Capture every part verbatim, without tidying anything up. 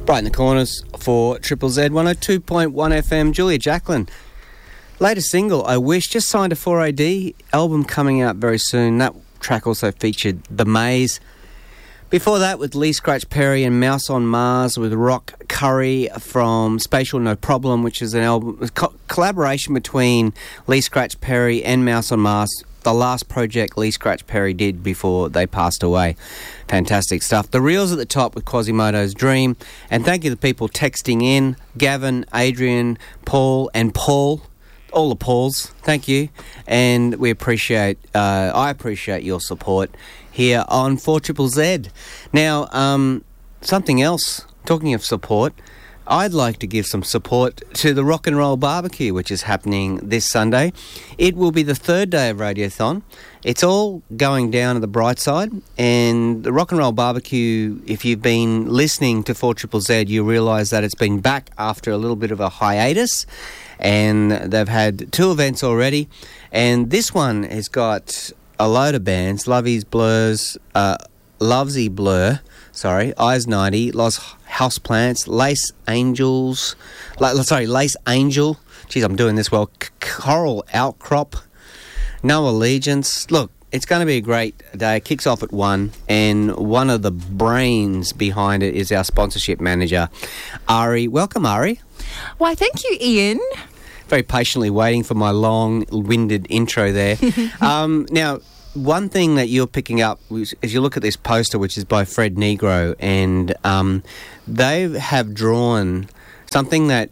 Right in the corners for Triple Z one oh two point one F M. Julia Jacklin. Latest single, I Wish, just signed a four A D album coming out very soon. That track also featured The Maze. Before that, with Lee Scratch Perry and Mouse on Mars, with Rock Curry from Spatial No Problem, which is an album, a co- collaboration between Lee Scratch Perry and Mouse on Mars. The last project Lee Scratch Perry did before they passed away. Fantastic stuff. The Reels at the top with Quasimodo's Dream. And thank you to the people texting in. Gavin, Adrian, Paul and Paul. All the Pauls. Thank you. And we appreciate, uh, I appreciate your support here on four Triple Z. Now, um, something else, talking of support, I'd like to give some support to the Rock and Roll Barbecue, which is happening this Sunday. It will be the third day of Radiothon. It's all going down to the bright side. And the Rock and Roll Barbecue, if you've been listening to four Triple Z, you realise that it's been back after a little bit of a hiatus. And they've had two events already. And this one has got a load of bands, Lovey's Blurs, uh, Lovesy Blur, sorry, Eyes ninety, Los Houseplants, Lace Angels, la, sorry, Lace Angel, geez, I'm doing this well, C- Coral Outcrop, No Allegiance. Look, it's going to be a great day. It kicks off at one, and one of the brains behind it is our sponsorship manager, Ari. Welcome, Ari. Why, thank you, Ian. Very patiently waiting for my long-winded intro there. um, now, one thing that you're picking up is you look at this poster, which is by Fred Negro, and um, they have drawn something that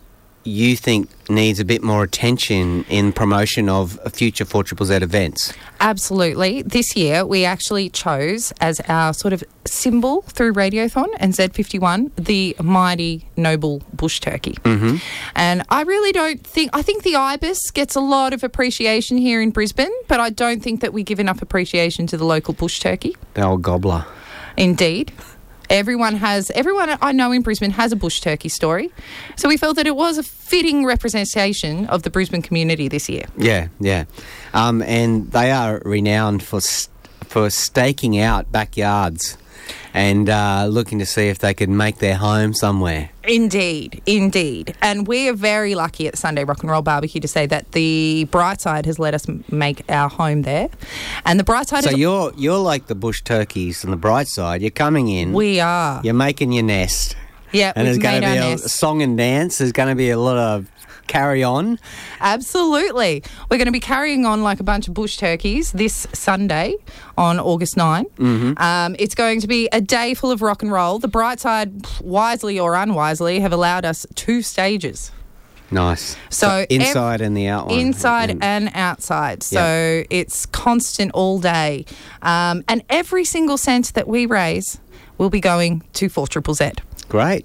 you think needs a bit more attention in promotion of future four Triple Z events. Absolutely. This year, we actually chose as our sort of symbol through Radiothon and Z fifty-one, the mighty noble bush turkey. Mm-hmm. And I really don't think, I think the ibis gets a lot of appreciation here in Brisbane, but I don't think that we give enough appreciation to the local bush turkey. The old gobbler. Indeed. Everyone has, everyone I know in Brisbane has a bush turkey story. So we felt that it was a fitting representation of the Brisbane community this year. Yeah, yeah. Um, and they are renowned for st- for staking out backyards and uh, looking to see if they can make their home somewhere. Indeed, indeed. And we are very lucky at Sunday Rock and Roll Barbecue to say that the Brightside has let us m- make our home there. And the Brightside So is... you're you're like the bush turkeys on the bright side. You're coming in. We are. You're making your nest. Yeah, and we've there's going made to be our a nest. song and dance. There's going to be a lot of carry on. Absolutely. We're going to be carrying on like a bunch of bush turkeys this Sunday on August ninth. Mm-hmm. Um, it's going to be a day full of rock and roll. The Brightside, wisely or unwisely, have allowed us two stages. Nice. So, So inside ev- and the out one. Inside and, and outside. So Yeah. it's constant all day. Um, and every single cent that we raise will be going to four Triple Z. Great.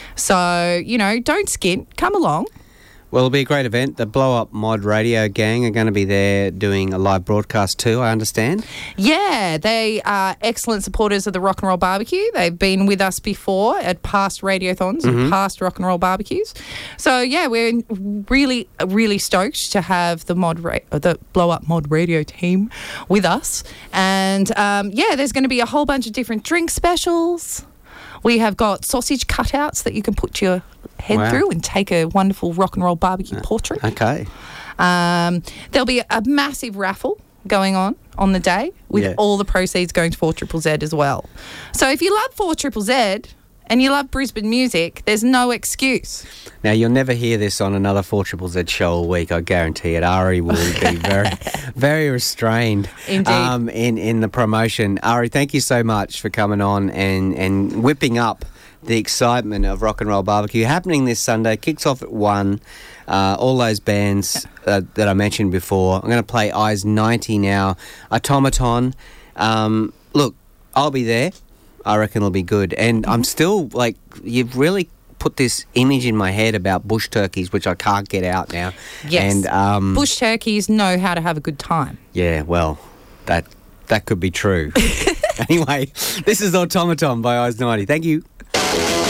So, you know, don't skint. Come along. Well, it'll be a great event. The Blow Up Mod Radio gang are going to be there doing a live broadcast too, I understand. Yeah, they are excellent supporters of the Rock and Roll Barbecue. They've been with us before at past radiothons Mm-hmm. and past Rock and Roll barbecues. So, yeah, we're really, really stoked to have the mod ra- the Blow Up Mod Radio team with us. And, um, yeah, there's going to be a whole bunch of different drink specials. We have got sausage cutouts that you can put your head Wow. through and take a wonderful Rock and Roll Barbecue portrait. Okay. Um, there'll be a massive raffle going on on the day with Yeah. all the proceeds going to four Triple Z as well. So if you love four Triple Z and you love Brisbane music, there's no excuse. Now, you'll never hear this on another four Triple Z show all week, I guarantee it. Ari will be very, very restrained Indeed. um, in, in the promotion. Ari, thank you so much for coming on and, and whipping up the excitement of Rock and Roll Barbecue. Happening this Sunday, kicks off at one. Uh, all those bands uh, that I mentioned before. I'm going to play Eyes ninety now. Automaton. Um, look, I'll be there. I reckon it'll be good. And I'm still, like, you've really put this image in my head about bush turkeys, which I can't get out now. Yes. And, um, Bush turkeys know how to have a good time. yeah, well, that that could be true. Anyway, this is Automaton by Eyes ninety. Thank you.